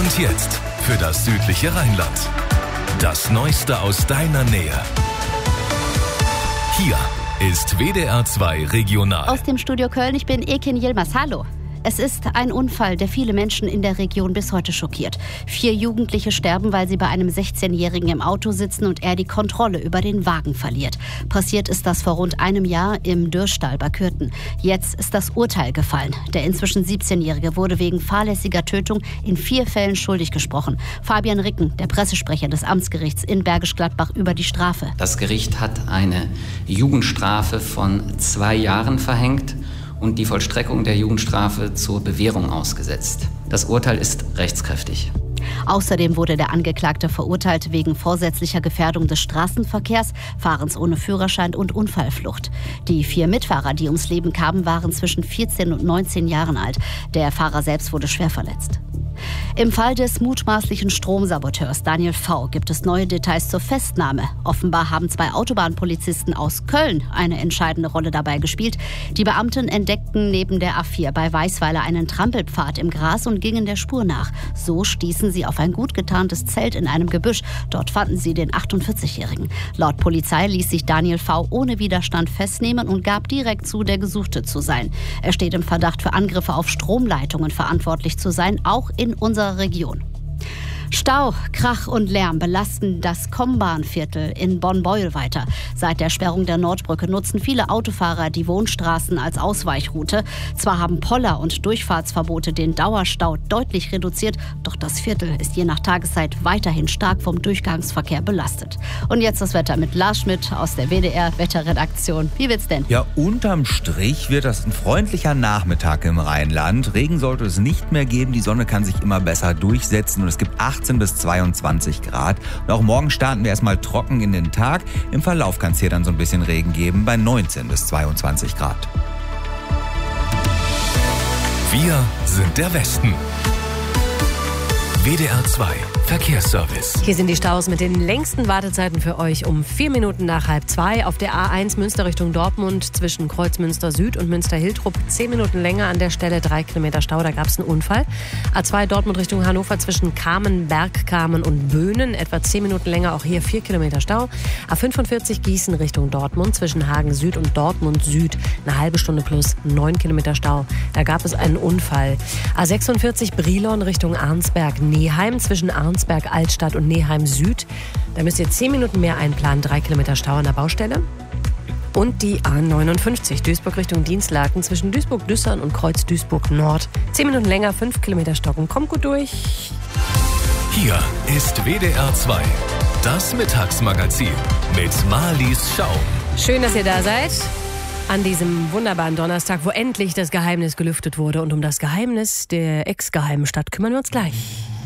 Und jetzt für das südliche Rheinland. Das Neueste aus deiner Nähe. Hier ist WDR 2 Regional. Aus dem Studio Köln, ich bin Ekin Yilmaz. Hallo. Es ist ein Unfall, der viele Menschen in der Region bis heute schockiert. 4 Jugendliche sterben, weil sie bei einem 16-Jährigen im Auto sitzen und er die Kontrolle über den Wagen verliert. Passiert ist das vor rund einem Jahr im Dürrstall bei Kürten. Jetzt ist das Urteil gefallen. Der inzwischen 17-Jährige wurde wegen fahrlässiger Tötung in 4 Fällen schuldig gesprochen. Fabian Ricken, der Pressesprecher des Amtsgerichts in Bergisch Gladbach, über die Strafe. Das Gericht hat eine Jugendstrafe von 2 Jahren verhängt und die Vollstreckung der Jugendstrafe zur Bewährung ausgesetzt. Das Urteil ist rechtskräftig. Außerdem wurde der Angeklagte verurteilt wegen vorsätzlicher Gefährdung des Straßenverkehrs, Fahrens ohne Führerschein und Unfallflucht. Die 4 Mitfahrer, die ums Leben kamen, waren zwischen 14 und 19 Jahren alt. Der Fahrer selbst wurde schwer verletzt. Im Fall des mutmaßlichen Stromsaboteurs Daniel V. gibt es neue Details zur Festnahme. Offenbar haben 2 Autobahnpolizisten aus Köln eine entscheidende Rolle dabei gespielt. Die Beamten entdeckten neben der A4 bei Weißweiler einen Trampelpfad im Gras und gingen der Spur nach. So stießen sie auf ein gut getarntes Zelt in einem Gebüsch. Dort fanden sie den 48-Jährigen. Laut Polizei ließ sich Daniel V. ohne Widerstand festnehmen und gab direkt zu, der Gesuchte zu sein. Er steht im Verdacht, für Angriffe auf Stromleitungen verantwortlich zu sein, auch in unserer Region. Stau, Krach und Lärm belasten das Kombahnviertel in Bonn-Beuel weiter. Seit der Sperrung der Nordbrücke nutzen viele Autofahrer die Wohnstraßen als Ausweichroute. Zwar haben Poller- und Durchfahrtsverbote den Dauerstau deutlich reduziert, doch das Viertel ist je nach Tageszeit weiterhin stark vom Durchgangsverkehr belastet. Und jetzt das Wetter mit Lars Schmidt aus der WDR-Wetterredaktion. Wie wird's denn? Ja, unterm Strich wird das ein freundlicher Nachmittag im Rheinland. Regen sollte es nicht mehr geben, die Sonne kann sich immer besser durchsetzen und es gibt 18 bis 22 Grad. Und auch morgen starten wir erstmal trocken in den Tag. Im Verlauf kann es hier dann so ein bisschen Regen geben bei 19 bis 22 Grad. Wir sind der Westen. WDR 2 Verkehrsservice. Hier sind die Staus mit den längsten Wartezeiten für euch um 4 Minuten nach 1:30 auf der A1 Münster Richtung Dortmund zwischen Kreuzmünster Süd und Münster-Hiltrup. 10 Minuten länger an der Stelle, 3 Kilometer Stau, da gab es einen Unfall. A2 Dortmund Richtung Hannover zwischen Kamen, Bergkamen und Böhnen, etwa 10 Minuten länger, auch hier 4 Kilometer Stau. A45 Gießen Richtung Dortmund zwischen Hagen Süd und Dortmund Süd, eine halbe Stunde plus 9 Kilometer Stau. Da gab es einen Unfall. A46 Brilon Richtung Arnsberg-Neheim zwischen Arnsberg Altstadt und Neheim Süd. Da müsst ihr 10 Minuten mehr einplanen, 3 Kilometer Stau an der Baustelle. Und die A59 Duisburg Richtung Dienstlaken zwischen Duisburg-Düssern und Kreuz Duisburg Nord. 10 Minuten länger, 5 Kilometer stocken. Kommt gut durch. Hier ist WDR 2, das Mittagsmagazin mit Marlies Schau. Schön, dass ihr da seid. An diesem wunderbaren Donnerstag, wo endlich das Geheimnis gelüftet wurde. Und um das Geheimnis der ex-geheimen Stadt kümmern wir uns gleich.